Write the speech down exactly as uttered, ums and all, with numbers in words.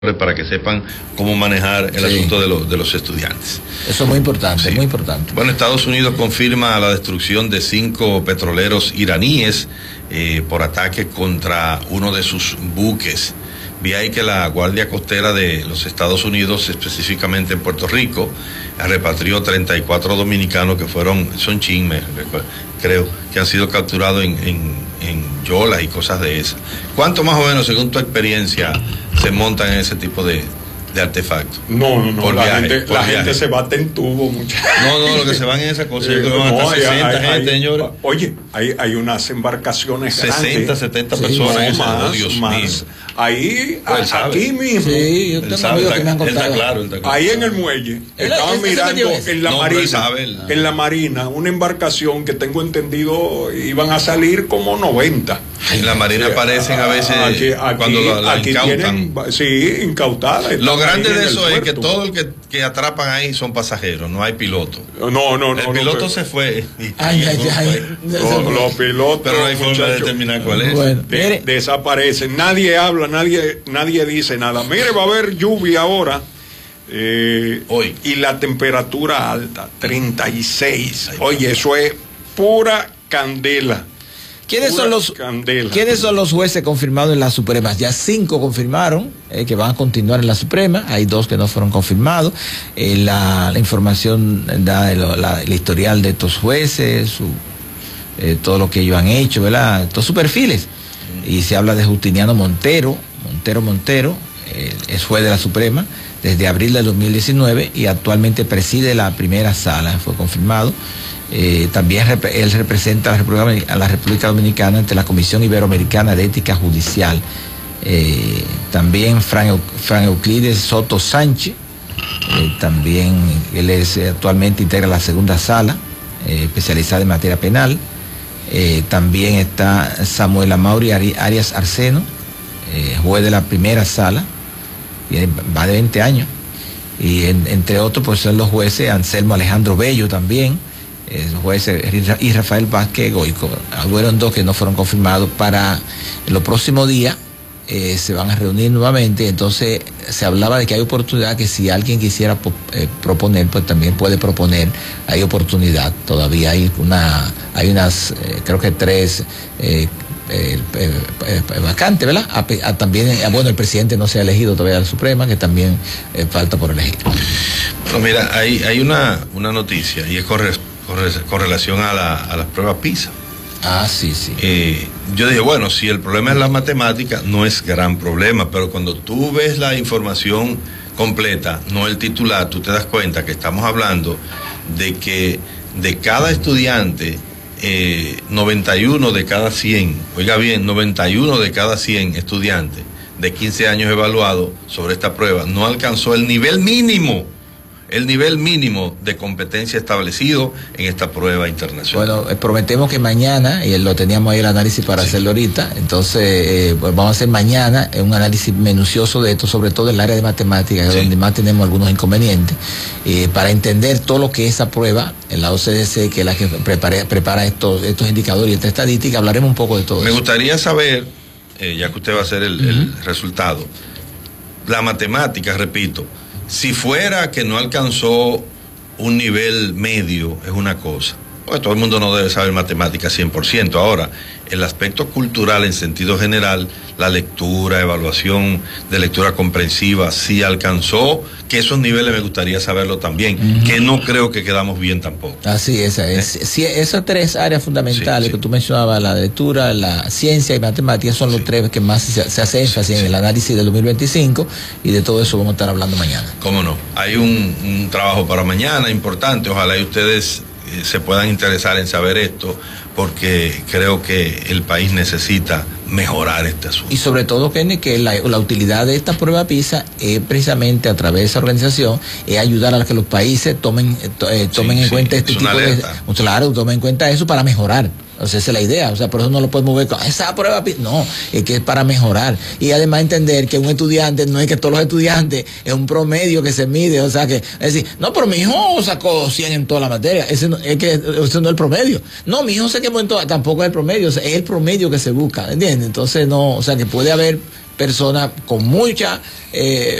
para que sepan cómo manejar el sí. asunto de, lo, de los estudiantes. Eso es muy importante, sí. muy importante. Bueno, Estados Unidos confirma la destrucción de cinco petroleros iraníes eh, por ataque contra uno de sus buques. Vi ahí que la Guardia Costera de los Estados Unidos, específicamente en Puerto Rico, repatrió treinta y cuatro dominicanos que fueron, son chismes, creo, que han sido capturados en, en, en yolas y cosas de esas. ¿Cuánto más o menos, según tu experiencia, se montan en ese tipo de, de artefactos? No, no, no, por la, viaje, gente, por la gente se bate en tubo, muchachos. No, no, lo que se van en esa cosa, yo creo que van hasta sesenta hay, gente, hay, señores. Oye, hay, hay unas embarcaciones sesenta, grandes. setenta personas. No, en más, oh, Dios más. mío. Ahí, pues a, aquí mismo. Sí, yo tengo sabe, amigos está, que me han contado. Está claro, está claro. Ahí en el muelle, ¿El, estaban el, mirando en la no, marina, sabe, el... en la marina, una embarcación que tengo entendido iban a salir como noventa. En la marina sí, aparecen a veces aquí, aquí, cuando la, la aquí incautan. Tienen, sí, incautada. Lo grande de eso es que todo el que, que atrapan ahí son pasajeros, no hay piloto. No, no, no. El piloto no, se fue. Y, ay, ay, ay. Los, los pilotos. Pero no hay forma de determinar cuál es. Bueno, de, desaparecen. Nadie habla, nadie, nadie dice nada. Mire, va a haber lluvia ahora. Eh, Hoy. Y la temperatura alta, treinta y seis. Ay, oye, eso es pura candela. ¿Quiénes son, los, ¿Quiénes son los jueces confirmados en la Suprema? Ya cinco confirmaron eh, que van a continuar en la Suprema. Hay dos que no fueron confirmados. Eh, la, la información da el, la, el historial de estos jueces, su, eh, todo lo que ellos han hecho, ¿verdad? Todos sus perfiles. Y se habla de Justiniano Montero, Montero Montero, eh, es juez de la Suprema desde abril del dos mil diecinueve y actualmente preside la primera sala, fue confirmado. Eh, también rep él representa a la, República, a la República Dominicana ante la Comisión Iberoamericana de Ética Judicial. Eh, también Fran, Fran Euclides Soto Sánchez, eh, también él es actualmente integra la segunda sala, eh, especializada en materia penal. Eh, también está Samuel Amaury Arias Arseno, eh, juez de la primera sala, tiene más de veinte años. Y en, entre otros, pues son los jueces Anselmo Alejandro Bello también, los jueces y Rafael Vázquez Goico. Fueron dos que no fueron confirmados. Para los próximos días eh, se van a reunir nuevamente. Entonces se hablaba de que hay oportunidad, que si alguien quisiera eh, proponer, pues también puede proponer. Hay oportunidad, todavía hay una, hay unas, eh, creo que tres eh, eh, eh, eh, vacantes, ¿verdad? A, a, también, eh, bueno, el presidente no se ha elegido todavía a la Suprema, que también eh, falta por elegir. Bueno, mira, hay, hay una, una noticia y es correcto con relación a, la, a las pruebas PISA. Ah, sí, sí. Eh, yo dije, bueno, si el problema es la matemática, no es gran problema, pero cuando tú ves la información completa, no el titular, tú te das cuenta que estamos hablando de que de cada estudiante, eh, noventa y uno de cada cien, oiga bien, noventa y uno de cada cien estudiantes de quince años evaluados sobre esta prueba no alcanzó el nivel mínimo. El nivel mínimo de competencia establecido en esta prueba internacional. Bueno, eh, prometemos que mañana, y lo teníamos ahí el análisis para sí. hacerlo ahorita, entonces eh, pues vamos a hacer mañana un análisis minucioso de esto, sobre todo en el área de matemáticas, sí. donde más tenemos algunos inconvenientes, eh, para entender todo lo que es esa prueba, en la O C D C, que es la que prepara, prepara estos, estos indicadores y esta estadística, hablaremos un poco de todo Me eso. Me gustaría saber, eh, ya que usted va a hacer el, uh-huh. el resultado, la matemática, repito, si fuera que no alcanzó un nivel medio, es una cosa. Pues todo el mundo no debe saber matemáticas cien por ciento. Ahora, el aspecto cultural en sentido general, la lectura, evaluación de lectura comprensiva, si alcanzó, que esos niveles me gustaría saberlo también, uh-huh. que no creo que quedamos bien tampoco. Así es, ¿Eh? es sí, esas tres áreas fundamentales sí, sí. que tú mencionabas, la lectura, la ciencia y matemáticas, son los sí. tres que más se, se hace énfasis sí, en el análisis del dos mil veinticinco, y de todo eso vamos a estar hablando mañana. Cómo no, hay un, un trabajo para mañana importante, ojalá y ustedes eh, se puedan interesar en saber esto, porque creo que el país necesita mejorar este asunto. Y sobre todo, Kenny, que la, la utilidad de esta prueba PISA es precisamente a través de esa organización, es ayudar a que los países tomen, eh, tomen sí, en sí, cuenta este tipo de... Claro, tomen en cuenta eso para mejorar. O sea, esa es la idea, o sea, por eso no lo podemos ver con esa prueba, no, es que es para mejorar. Y además entender que un estudiante, no es que todos los estudiantes, es un promedio que se mide, o sea, que, es decir, no, pero mi hijo sacó cien en toda la materia, ese no, es que ese no es el promedio. No, mi hijo se quemó en toda, tampoco es el promedio, o sea, es el promedio que se busca, ¿entiendes? Entonces, no, o sea, que puede haber personas con mucha eh,